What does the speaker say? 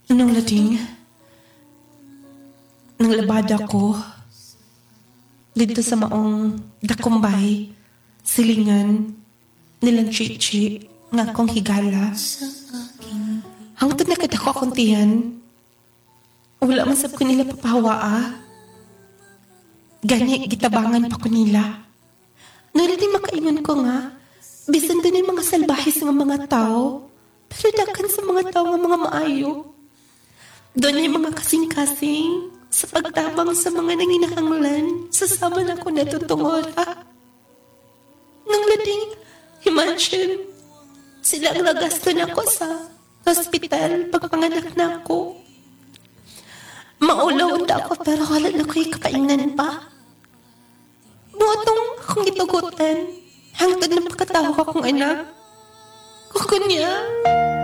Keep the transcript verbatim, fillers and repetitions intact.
Nung lading, nang labada ko, dito sa maong dakumbay, silingan, nilang chichi, nga akong higala. Hangtod na kada ko akong tiyan, wala man sab ko nila papahawa ah. Gani, gitabangan pa ko nila. Nalating makaingon ko nga, bisan doon yung mga salbahis ng mga tao, pero dakan sa mga tao ng mga maayo. Doon yung mga kasing-kasing, sa pagtabang sa mga nanginahanglan, sasama na ko natutungora. Nang lading, imagine, sila ang nagasto na ko sa hospital pagpanganak na ako. Maulaw na ako pero wala na ko'y kakaingnan pa. Buotong akong itugutan, hangtod na pagkatawa akong anak. Kukunya.